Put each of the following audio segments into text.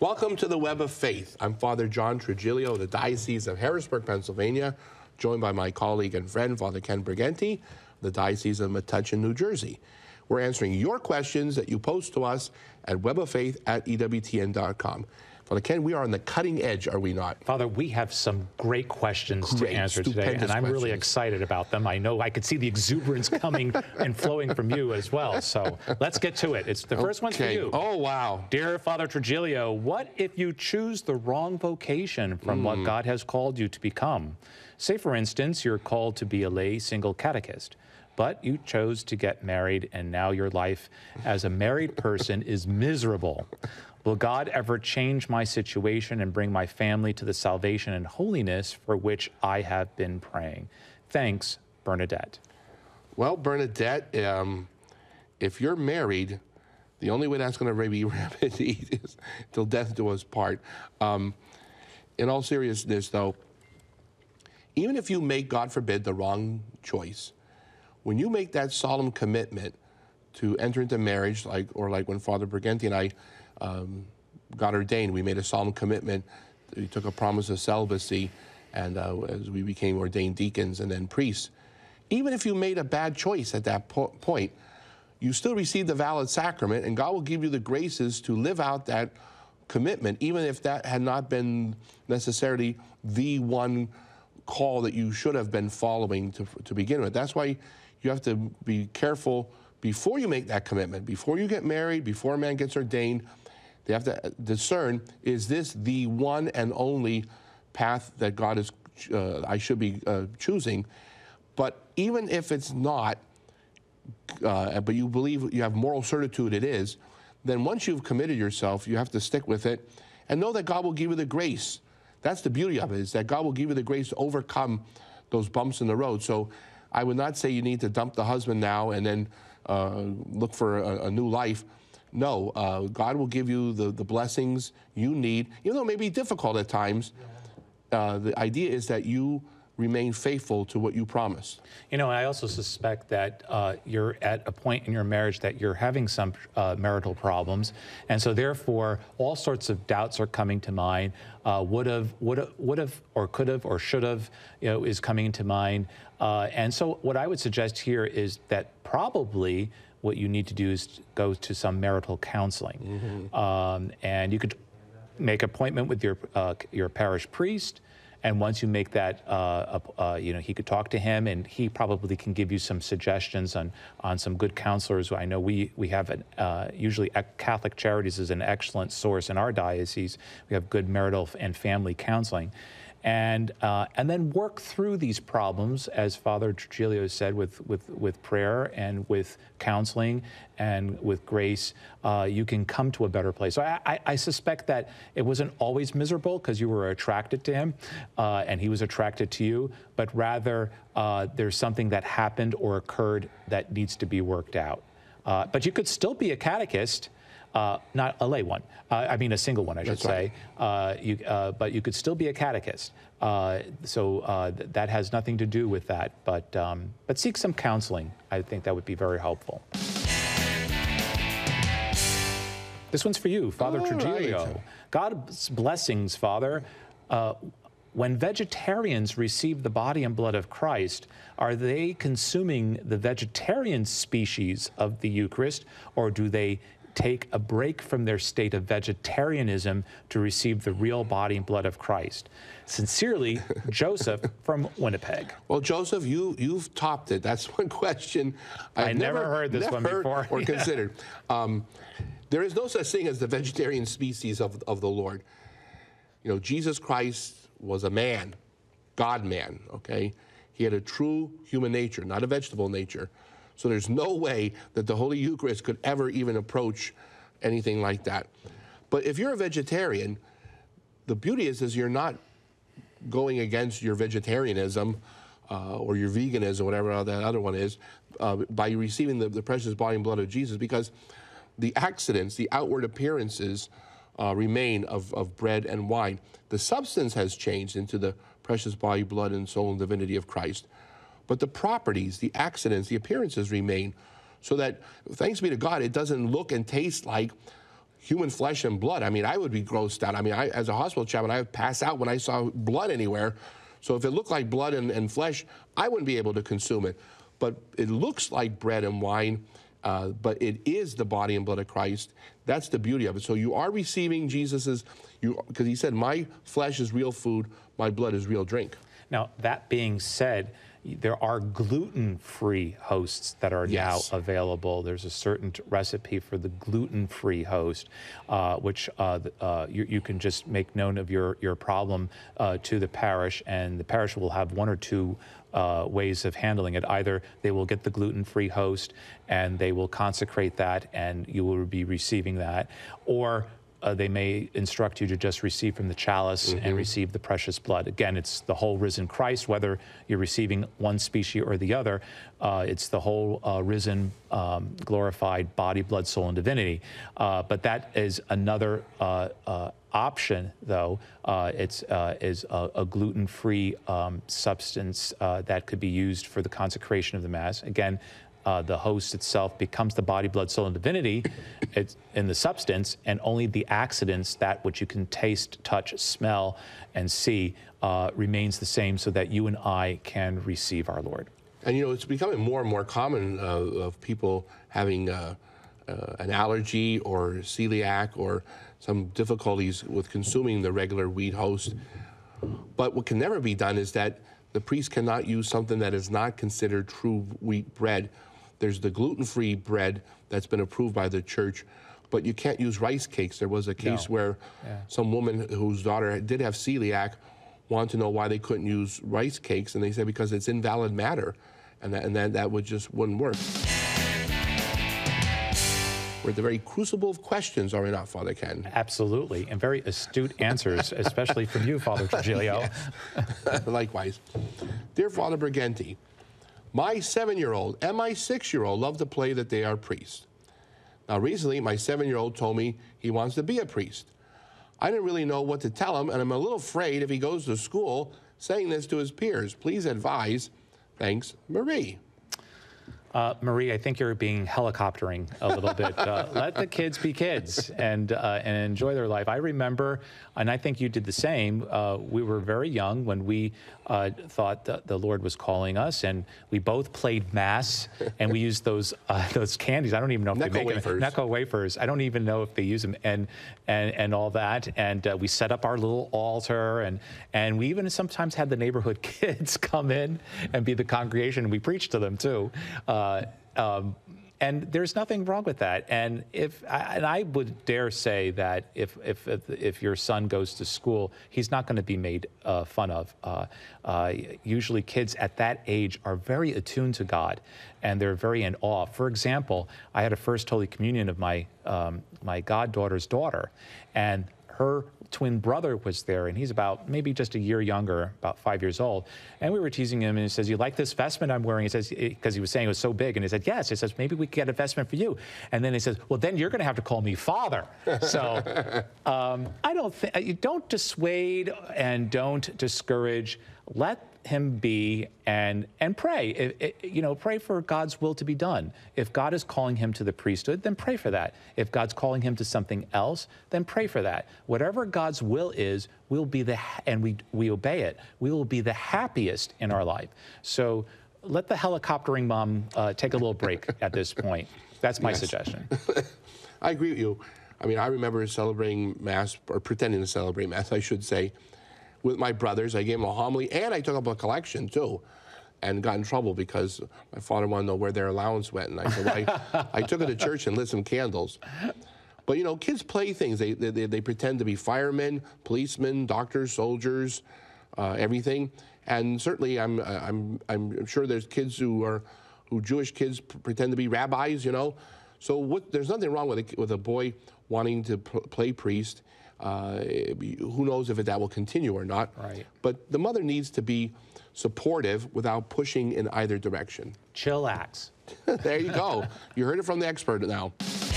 Welcome to the Web of Faith. I'm Father John Trigilio of the Diocese of Harrisburg, Pennsylvania, joined by my colleague and friend, Father Ken Briganti, the Diocese of Metuchen, New Jersey. We're answering your questions that you post to us at weboffaith@ewtn.com. Father Ken, we are on the cutting edge, are we not? Father, we have some great questions to answer today, and I'm really excited about them. I know I could see the exuberance coming and flowing from you as well. So let's get to it. It's the first one's for you. Oh, wow. Dear Father Trigilio, what if you choose the wrong vocation from what God has called you to become? Say, for instance, you're called to be a lay single catechist, but you chose to get married, and now your life as a married person is miserable. Will God ever change my situation and bring my family to the salvation and holiness for which I have been praying? Thanks, Bernadette. Well, Bernadette, if you're married, the only way that's going to be remedied is till death do us part. In all seriousness, though, even if you make, God forbid, the wrong choice, when you make that solemn commitment to enter into marriage, like when Father Briganti and I got ordained, we made a solemn commitment. We took a promise of celibacy, and as we became ordained deacons and then priests. Even if you made a bad choice at that point, you still receive the valid sacrament, and God will give you the graces to live out that commitment, even if that had not been necessarily the one call that you should have been following to begin with. That's why you have to be careful before you make that commitment, before you get married, before a man gets ordained. They have to discern, is this the one and only path that God is, I should be choosing? But even if it's not, but you believe, you have moral certitude it is, then once you've committed yourself, you have to stick with it and know that God will give you the grace. That's the beauty of it, is that God will give you the grace to overcome those bumps in the road. So I would not say you need to dump the husband now and then look for a new life. No, God will give you the blessings you need, even though it may be difficult at times. The idea is that you remain faithful to what you promised. You know, I also suspect that you're at a point in your marriage that you're having some marital problems, and so therefore all sorts of doubts are coming to mind. Would have, or could have, or should have, is coming to mind. And so what I would suggest here is that probably what you need to do is go to some marital counseling. And you could make an appointment with your parish priest. And once you make that, he could talk to him, and he probably can give you some suggestions on some good counselors. I know we have usually Catholic Charities is an excellent source in our diocese. We have good marital and family counseling. And then work through these problems, as Father Trigilio said, with prayer and with counseling and with grace. You can come to a better place. So I suspect that it wasn't always miserable because you were attracted to him and he was attracted to you, but rather there's something that happened or occurred that needs to be worked out. But you could still be a catechist. Not a lay one. I mean a single one, I should say. But you could still be a catechist. That has nothing to do with that. But seek some counseling. I think that would be very helpful. This one's for you, Father Trigilio. Right. God's blessings, Father. When vegetarians receive the body and blood of Christ, are they consuming the vegetarian species of the Eucharist, or do they take a break from their state of vegetarianism to receive the real body and blood of Christ? Sincerely, Joseph from Winnipeg. Well, Joseph, you've topped it. That's one question I never heard this one before. Or considered. There is no such thing as the vegetarian species of the Lord. You know, Jesus Christ was a man, God-man, okay? He had a true human nature, not a vegetable nature. So there's no way that the Holy Eucharist could ever even approach anything like that. But if you're a vegetarian, the beauty is you're not going against your vegetarianism or your veganism, whatever that other one is, by receiving the precious body and blood of Jesus, because the accidents, the outward appearances remain of bread and wine. The substance has changed into the precious body, blood, and soul and divinity of Christ. But the properties, the accidents, the appearances remain, so that, thanks be to God, it doesn't look and taste like human flesh and blood. I mean, I would be grossed out. I mean, as a hospital chaplain, I would pass out when I saw blood anywhere. So if it looked like blood and flesh, I wouldn't be able to consume it. But it looks like bread and wine, but it is the body and blood of Christ. That's the beauty of it. So you are receiving Jesus's, because he said, my flesh is real food, my blood is real drink. Now, that being said, there are gluten-free hosts that are Yes. now available. There's a certain recipe for the gluten-free host, which you can just make known of your problem to the parish, and the parish will have one or two ways of handling it. Either they will get the gluten-free host and they will consecrate that and you will be receiving that, or they may instruct you to just receive from the chalice and receive the precious blood. Again, it's the whole risen Christ, whether you're receiving one species or the other. It's the whole risen, glorified body, blood, soul, and divinity. But that is another option, though. It's a gluten-free substance that could be used for the consecration of the Mass. Again, the host itself becomes the body, blood, soul, and divinity it's in the substance, and only the accidents, that which you can taste, touch, smell, and see, remains the same so that you and I can receive our Lord. And you know, it's becoming more and more common of people having an allergy or celiac or some difficulties with consuming the regular wheat host. But what can never be done is that the priest cannot use something that is not considered true wheat bread. There's the gluten-free bread that's been approved by the church, but you can't use rice cakes. There was a case where some woman whose daughter did have celiac wanted to know why they couldn't use rice cakes, and they said because it's invalid matter, and that would just wouldn't work. We're at the very crucible of questions, are we not, Father Ken? Absolutely, and very astute answers, especially from you, Father Trigilio. Likewise. Dear Father Briganti, my 7-year-old and my 6-year-old love to play that they are priests. Now, recently, my 7-year-old told me he wants to be a priest. I didn't really know what to tell him, and I'm a little afraid if he goes to school saying this to his peers. Please advise. Thanks, Marie. Marie, I think you're being helicoptering a little bit. Let the kids be kids and enjoy their life. I remember, and I think you did the same, we were very young when we thought that the Lord was calling us, and we both played Mass, and we used those candies. I don't even know if they make them. Necco wafers. I don't even know if they use them, and all that. And we set up our little altar, and we even sometimes had the neighborhood kids come in and be the congregation, and we preached to them too. And there's nothing wrong with that. And I would dare say that if your son goes to school, he's not going to be made fun of. Usually kids at that age are very attuned to God, and they're very in awe. For example, I had a First Holy Communion of my goddaughter's daughter, and her twin brother was there, and he's about maybe just a year younger, about 5 years old. And we were teasing him, and he says, "You like this vestment I'm wearing?" He says, because he was saying it was so big, and he said, "Yes." He says, "Maybe we could get a vestment for you." And then he says, "Well, then you're going to have to call me Father." So I don't think, don't dissuade and don't discourage. Let him be and pray. Pray for God's will to be done. If God is calling him to the priesthood, then pray for that. If God's calling him to something else, then pray for that. Whatever God's will is, we'll be and we obey it. We will be the happiest in our life. So let the helicoptering mom take a little break at this point. That's my suggestion. I agree with you. I mean, I remember celebrating Mass, or pretending to celebrate Mass, I should say, with my brothers. I gave them a homily, and I took up a collection, too, and got in trouble because my father wanted to know where their allowance went. And I said, well, I took it to church and lit some candles. But, you know, kids play things. They pretend to be firemen, policemen, doctors, soldiers, everything. And certainly I'm sure there's kids who Jewish kids pretend to be rabbis, you know. So there's nothing wrong with a boy wanting to play priest. Who knows if that will continue or not. Right. But the mother needs to be supportive without pushing in either direction. Chillax. There you go. You heard it from the expert now.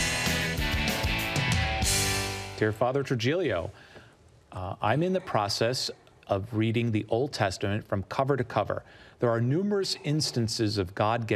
Dear Father Trigilio, I'm in the process of reading the Old Testament from cover to cover. There are numerous instances of God getting